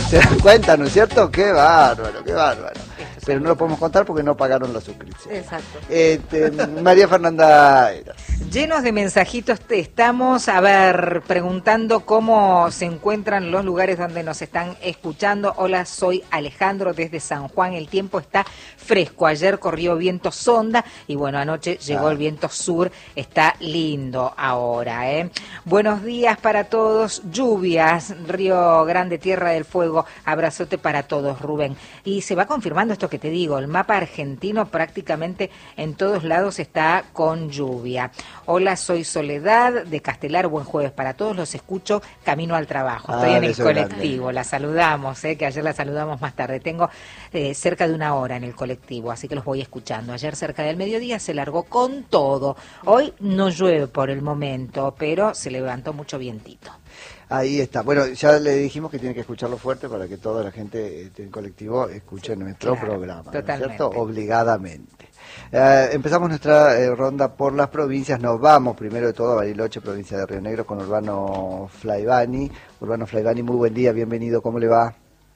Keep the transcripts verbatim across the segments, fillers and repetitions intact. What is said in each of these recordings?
¿Se dan cuenta, no es cierto? ¡Qué bárbaro, qué bárbaro! Pero no lo podemos contar porque no pagaron la suscripción. Exacto. Este, María Fernanda Eras. Llenos de mensajitos te estamos, a ver, preguntando cómo se encuentran los lugares donde nos están escuchando. Hola, soy Alejandro desde San Juan. El tiempo está fresco. Ayer corrió viento sonda y bueno, anoche llegó Ah. el viento sur. Está lindo ahora, ¿eh? Buenos días para todos. Lluvias, Río Grande, Tierra del Fuego. Abrazote para todos, Rubén. Y se va confirmando esto que te digo. El mapa argentino prácticamente en todos lados está con lluvia. Hola, soy Soledad de Castelar, buen jueves para todos, los escucho camino al trabajo, estoy Ah, en el beso colectivo, grande. la saludamos, eh, que ayer la saludamos más tarde, tengo eh, cerca de una hora en el colectivo, así que los voy escuchando. Ayer cerca del mediodía se largó con todo, hoy no llueve por el momento, pero se levantó mucho vientito. Ahí está. Bueno, ya le dijimos que tiene que escucharlo fuerte para que toda la gente eh, del colectivo escuche nuestro Claro, programa, ¿no es totalmente. cierto? Obligadamente. Eh, empezamos nuestra eh, ronda por las provincias. Nos vamos primero de todo a Bariloche, provincia de Río Negro, con Urbano Flaivani. Urbano Flaivani, muy buen día, bienvenido, ¿cómo le va?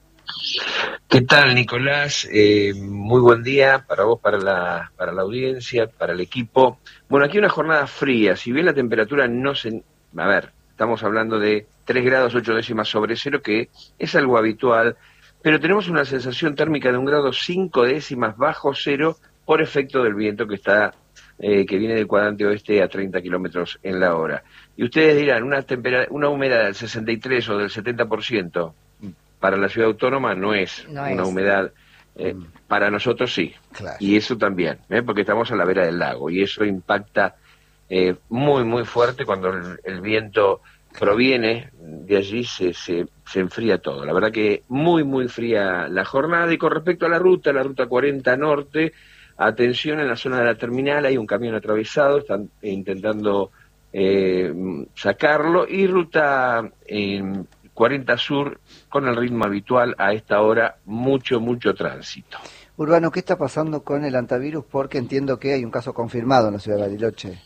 ¿Qué tal, Nicolás? Eh, muy buen día para vos, para la, para la audiencia, para el equipo. Bueno, aquí una jornada fría, si bien la temperatura no se... A ver, estamos hablando de tres grados ocho décimas sobre cero, que es algo habitual, pero tenemos una sensación térmica de un grado cinco décimas bajo cero por efecto del viento que está eh, que viene del cuadrante oeste a treinta kilómetros en la hora. Y ustedes dirán, una, tempera- una humedad del sesenta y tres o del setenta por ciento para la ciudad autónoma no es No una es. humedad, eh, Mm. para nosotros sí, Claro. y eso también, ¿eh? Porque estamos a la vera del lago, y eso impacta eh, muy, muy fuerte cuando el, el viento proviene de allí, se, se, se enfría todo. La verdad que muy, muy fría la jornada. Y con respecto a la ruta, la ruta cuarenta norte, atención, en la zona de la terminal hay un camión atravesado, están intentando eh, sacarlo, y ruta eh, cuarenta sur con el ritmo habitual a esta hora, mucho, mucho tránsito. Urbano, ¿qué está pasando con el antivirus? Porque entiendo que hay un caso confirmado en la ciudad de Bariloche.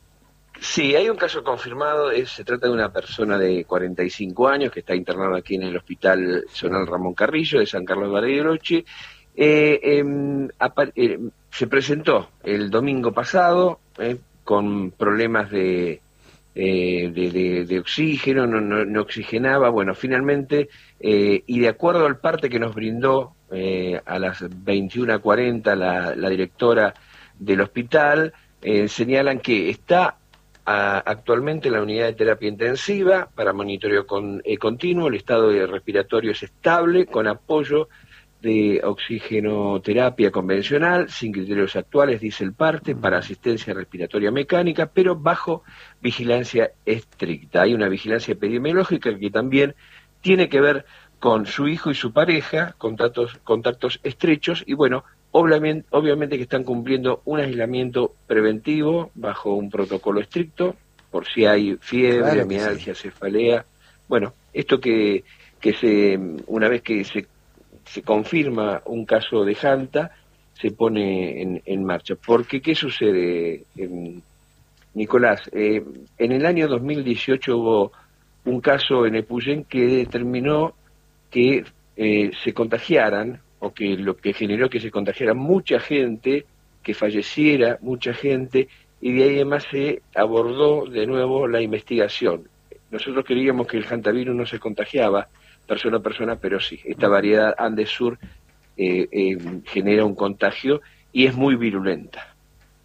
Sí, hay un caso confirmado, es, se trata de una persona de cuarenta y cinco años que está internada aquí en el Hospital Zonal Ramón Carrillo de San Carlos de Bariloche. Eh, eh, apar- eh, se presentó el domingo pasado eh, con problemas de, eh, de, de- de oxígeno, no, no, no oxigenaba. Bueno, finalmente, eh, y de acuerdo al parte que nos brindó eh, a las veintiuna cuarenta la, la directora del hospital, eh, señalan que está a, actualmente en la unidad de terapia intensiva para monitoreo con, eh, continuo, el estado de respiratorio es estable, con apoyo de oxigenoterapia convencional, sin criterios actuales, dice el parte, para asistencia respiratoria mecánica, pero bajo vigilancia estricta. Hay una vigilancia epidemiológica que también tiene que ver con su hijo y su pareja, contactos, contactos estrechos, y bueno, obviamente, obviamente que están cumpliendo un aislamiento preventivo bajo un protocolo estricto, por si hay fiebre, Claro que mialgia, cefalea. Bueno, esto que, que se, una vez que se se confirma un caso de Janta, se pone en, en marcha. Porque, ¿qué sucede, eh, Nicolás? Eh, en el año dos mil dieciocho hubo un caso en Epuyén que determinó que eh, se contagiaran, o que lo que generó que se contagiara mucha gente, que falleciera mucha gente, y de ahí además se abordó de nuevo la investigación. Nosotros creíamos que el hantavirus no se contagiaba persona a persona, pero sí, esta variedad Andes Sur eh, eh, genera un contagio y es muy virulenta.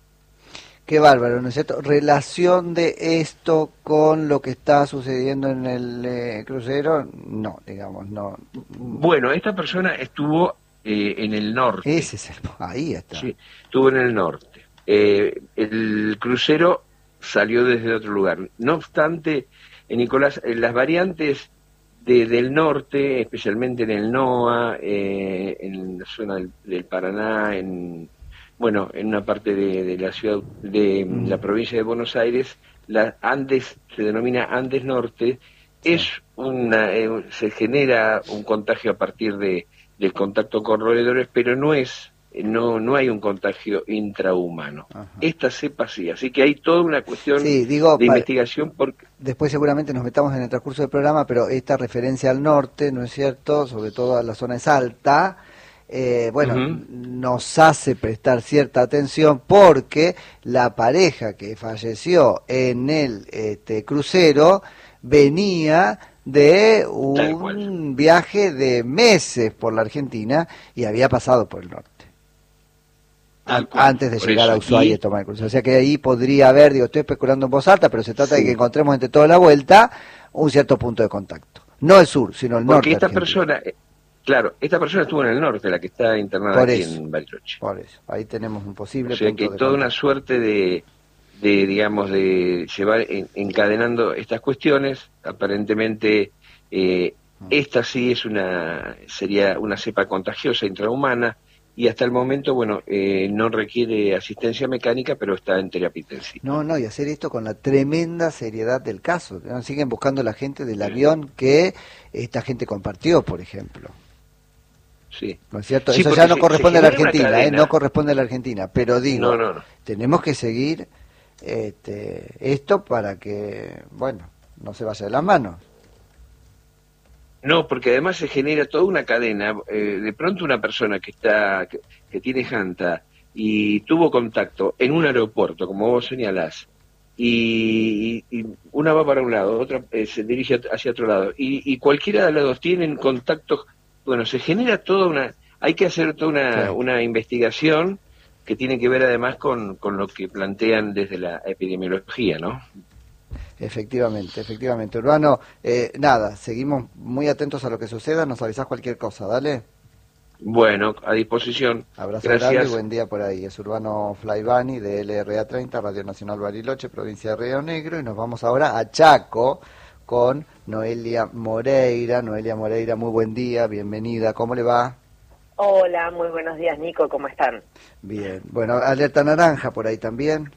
Qué bárbaro, ¿no es cierto? Relación de esto con lo que está sucediendo en el eh, crucero, no, digamos, no. Bueno, esta persona estuvo eh, en el norte. Ese es el... Ahí está. Sí, estuvo en el norte. Eh, el crucero salió desde otro lugar. No obstante, eh, Nicolás, eh, las variantes de, del norte, especialmente en el NOA, eh, en la zona del, del Paraná, en bueno, en una parte de, de la ciudad, de mm. la provincia de Buenos Aires, la Andes se denomina Andes Norte, sí. es una, eh, se genera un contagio a partir de del contacto con roedores, pero no es no no hay un contagio intrahumano. Ajá. Esta cepa sí, así que hay toda una cuestión sí, digo, de para, investigación. Porque después seguramente nos metamos en el transcurso del programa, pero esta referencia al norte, ¿no es cierto?, sobre todo a la zona de Salta, eh, bueno, uh-huh. nos hace prestar cierta atención porque la pareja que falleció en el este, crucero venía de un viaje de meses por la Argentina y había pasado por el norte. An antes de llegar eso, a Ushuaia y... y tomar el crucero. O sea que ahí podría haber, digo, estoy especulando en voz alta, pero se trata sí. de que encontremos entre toda la vuelta un cierto punto de contacto. No el sur, sino el norte. Porque esta persona, claro, esta persona estuvo en el norte, la que está internada por aquí eso, en Bariloche. Por eso, ahí tenemos un posible o sea punto que de toda contacto. Una suerte de... de digamos de llevar en, encadenando estas cuestiones. Aparentemente eh, esta sí es una sería una cepa contagiosa intrahumana y hasta el momento bueno eh, no requiere asistencia mecánica, pero está en terapia intensiva. No, no, y hacer esto con la tremenda seriedad del caso, ¿no? Siguen buscando la gente del avión que esta gente compartió, por ejemplo. Sí. ¿No es cierto? Sí, eso ya no se, corresponde se a la Argentina, ¿eh? No corresponde a la Argentina, pero digo, no, no, no. tenemos que seguir Este, esto para que, bueno, no se vaya de las manos. No, porque además se genera toda una cadena. Eh, de pronto una persona que está que, que tiene Hanta y tuvo contacto en un aeropuerto, como vos señalás, y, y, y una va para un lado, otra eh, se dirige hacia otro lado, y, y cualquiera de los dos tienen contactos, bueno, se genera toda una, hay que hacer toda una, sí. una investigación que tiene que ver además con, con lo que plantean desde la epidemiología, ¿no? Efectivamente, efectivamente. Urbano, eh, nada, seguimos muy atentos a lo que suceda, nos avisás cualquier cosa, ¿dale? Bueno, a disposición. Abrazo Gracias. grande y buen día por ahí. Es Urbano Flaivani de L R A treinta, Radio Nacional Bariloche, provincia de Río Negro, y nos vamos ahora a Chaco con Noelia Moreira. Noelia Moreira, muy buen día, bienvenida, ¿cómo le va? Hola, muy buenos días, Nico, ¿cómo están? Bien, bueno, alerta naranja por ahí también.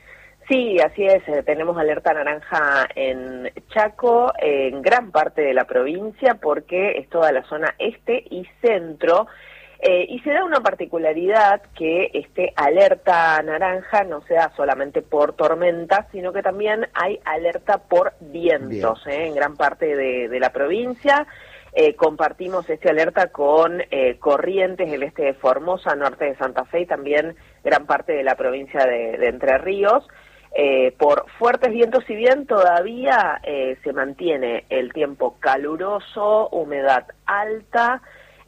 Sí, así es, eh, tenemos alerta naranja en Chaco, eh, en gran parte de la provincia, porque es toda la zona este y centro, eh, y se da una particularidad que este alerta naranja no se da solamente por tormentas, sino que también hay alerta por vientos, eh, en gran parte de, de la provincia. Eh, compartimos este alerta con eh, Corrientes, el este de Formosa, norte de Santa Fe y también gran parte de la provincia de, de Entre Ríos, eh, por fuertes vientos. Si bien todavía eh, se mantiene el tiempo caluroso, humedad alta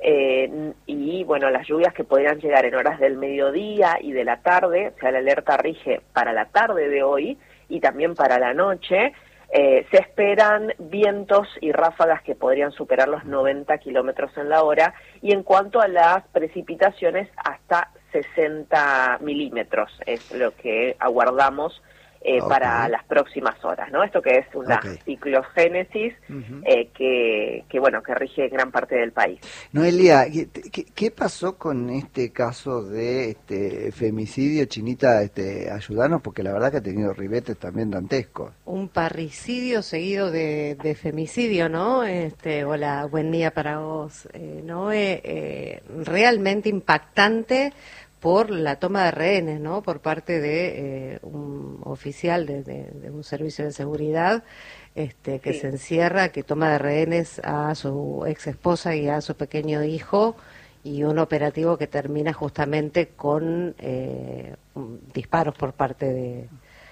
eh, y bueno, las lluvias que podrían llegar en horas del mediodía y de la tarde, o sea, la alerta rige para la tarde de hoy y también para la noche. Eh, se esperan vientos y ráfagas que podrían superar los noventa kilómetros en la hora, y en cuanto a las precipitaciones, hasta sesenta milímetros es lo que aguardamos eh, okay. para las próximas horas, ¿no? Esto que es una okay. ciclogénesis uh-huh. eh, que, que, bueno, que rige gran parte del país. Noelia, ¿qué, qué pasó con este caso de este femicidio, Chinita? Este, ayudanos, porque la verdad que ha tenido ribetes también dantescos. Un parricidio seguido de, de femicidio, ¿no? Este, hola, buen día para vos, eh, Noé. Eh, realmente impactante por la toma de rehenes, ¿no? Por parte de eh, un oficial de, de, de un servicio de seguridad este, que sí. se encierra, que toma de rehenes a su ex esposa y a su pequeño hijo, y un operativo que termina justamente con eh, disparos por parte de,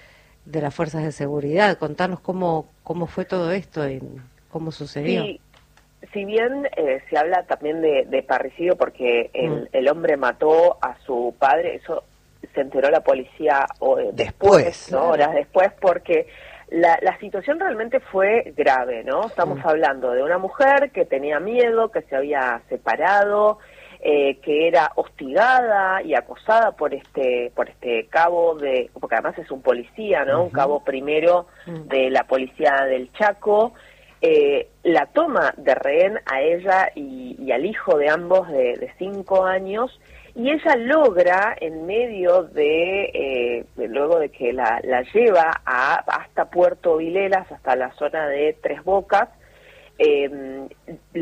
de las fuerzas de seguridad. Contanos cómo, cómo fue todo esto y cómo sucedió. Sí. Si bien eh, se habla también de, de parricidio porque el, mm. el hombre mató a su padre, eso se enteró la policía o, eh, después, después, ¿no? Horas después, porque la, la situación realmente fue grave, ¿no? Estamos mm. hablando de una mujer que tenía miedo, que se había separado, eh, que era hostigada y acosada por este por este cabo de, porque además es un policía, ¿no? Uh-huh. Un cabo primero mm. de la policía del Chaco. Eh, la toma de rehén a ella y, y al hijo de ambos de, de cinco años, y ella logra en medio de, eh, de luego de que la, la lleva a, hasta Puerto Vilelas, hasta la zona de Tres Bocas, eh,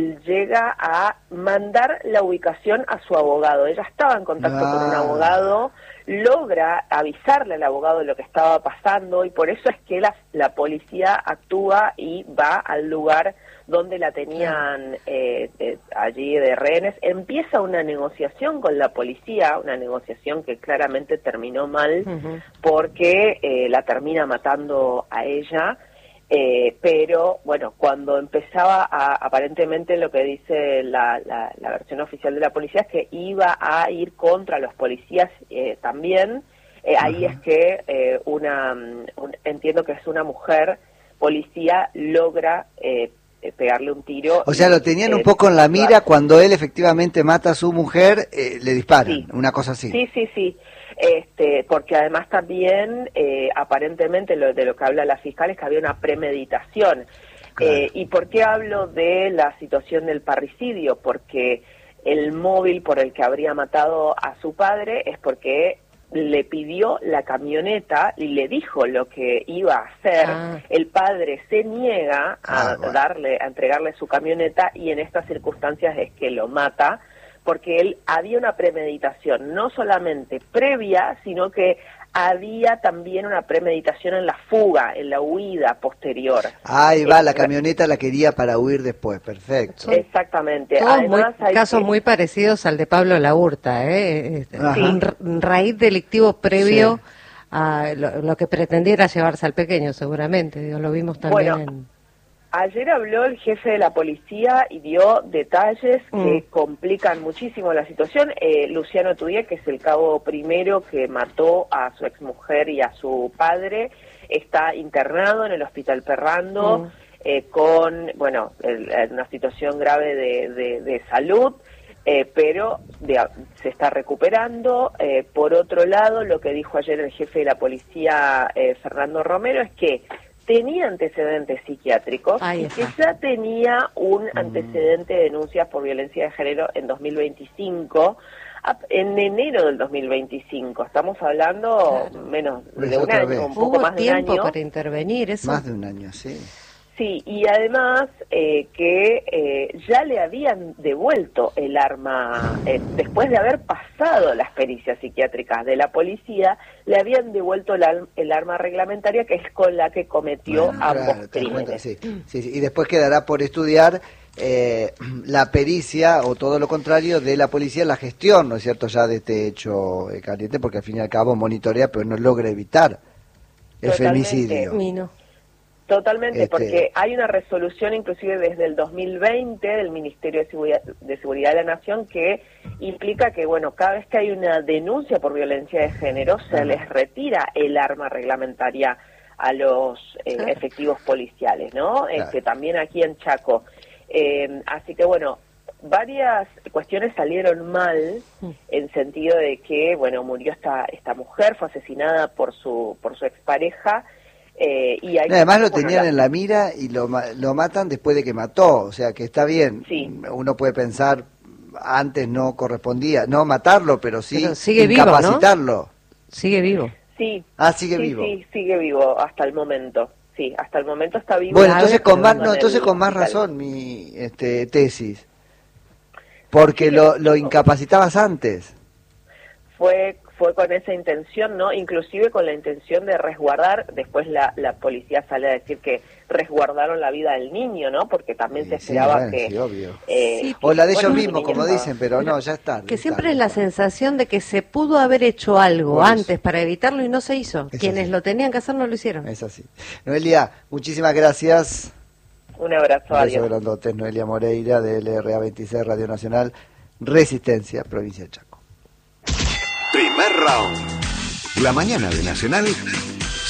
llega a mandar la ubicación a su abogado. Ella estaba en contacto ah. con un abogado, logra avisarle al abogado de lo que estaba pasando y por eso es que la, la policía actúa y va al lugar donde la tenían eh, eh, allí de rehenes. Empieza una negociación con la policía, una negociación que claramente terminó mal uh-huh. porque eh, la termina matando a ella. Eh, pero, bueno, cuando empezaba a, aparentemente lo que dice la, la, la versión oficial de la policía es que iba a ir contra los policías eh, también, eh, ahí es que eh, una, un, entiendo que es una mujer policía, logra eh, pegarle un tiro. O sea, lo tenían eh, un poco en la mira cuando él efectivamente mata a su mujer, eh, le disparan, sí. una cosa así. Sí, sí, sí. Este, porque además también, eh, aparentemente, lo, de lo que habla la fiscal es que había una premeditación. Claro. Eh, ¿Y por qué hablo de la situación del parricidio? Porque el móvil por el que habría matado a su padre es porque le pidió la camioneta y le dijo lo que iba a hacer. Ah. El padre se niega a ah, bueno. darle, a entregarle su camioneta y en estas circunstancias es que lo mata, porque él había una premeditación, no solamente previa, sino que había también una premeditación en la fuga, en la huida posterior. Ahí va, la camioneta la quería para huir después, perfecto. Exactamente. Todos Además, muy, hay casos que... muy parecidos al de Pablo Laurta, ¿eh? Un raíz delictivo previo sí. a lo, lo que pretendiera llevarse al pequeño, seguramente, digo, lo vimos también bueno, en... Ayer habló el jefe de la policía y dio detalles mm. que complican muchísimo la situación. Eh, Luciano Tudié, que es el cabo primero que mató a su exmujer y a su padre, está internado en el Hospital Perrando mm. eh, con, bueno, el, una situación grave de, de, de salud, eh, pero de, se está recuperando. Eh, por otro lado, lo que dijo ayer el jefe de la policía, eh, Fernando Romero, es que tenía antecedentes psiquiátricos y que ya tenía un antecedente de denuncias por violencia de género en dos mil veinticinco, en enero del dos mil veinticinco. Estamos hablando claro. menos de pues un año, vez. un poco Hubo más de un año. para intervenir, eso. Más de un año, sí. Sí, y además eh, que eh, ya le habían devuelto el arma, eh, después de haber pasado las pericias psiquiátricas de la policía, le habían devuelto el, el arma reglamentaria, que es con la que cometió bueno, ambos claro, crímenes. Sí, sí, sí. Y después quedará por estudiar eh, la pericia, o todo lo contrario, de la policía, la gestión, ¿no es cierto?, ya de este hecho eh, caliente, porque al fin y al cabo monitorea, pero no logra evitar el Totalmente. femicidio. Mino. Totalmente, este... porque hay una resolución inclusive desde el dos mil veinte del Ministerio de Seguridad, de Seguridad de la Nación que implica que, bueno, cada vez que hay una denuncia por violencia de género se uh-huh. les retira el arma reglamentaria a los eh, uh-huh. efectivos policiales, ¿no? Claro. Este, también aquí en Chaco. Eh, así que, bueno, varias cuestiones salieron mal uh-huh. en sentido de que, bueno, murió esta esta mujer, fue asesinada por su por su expareja. Eh, y hay además lo tenían la... en la mira y lo, lo matan después de que mató, o sea que está bien. Sí. Uno puede pensar, antes no correspondía, no matarlo, pero sí pero sigue incapacitarlo. Vivo, ¿no? Sigue vivo. Sí. Ah, sigue sí, vivo. Sí, sigue vivo hasta el momento. Sí, hasta el momento está vivo. Bueno, entonces con más, no, entonces con más razón mi este, tesis, porque sí, lo, lo incapacitabas antes. Fue fue con esa intención, ¿no? Inclusive con la intención de resguardar, después la, la policía sale a decir que resguardaron la vida del niño, ¿no? Porque también sí, se esperaba sí, bueno, que... Sí, obvio. Eh, sí, o la de ellos mismos, como dicen, pero no, ya está. Que siempre tarde, es la tarde. sensación de que se pudo haber hecho algo Por antes eso. para evitarlo y no se hizo. Es Quienes así. Lo tenían que hacer no lo hicieron. Es así. Noelia, muchísimas gracias. Un abrazo, adiós. Grandotes, Noelia Moreira, de L R A veintiséis, Radio Nacional, Resistencia, Provincia de Chaco. Primer round. La mañana de Nacional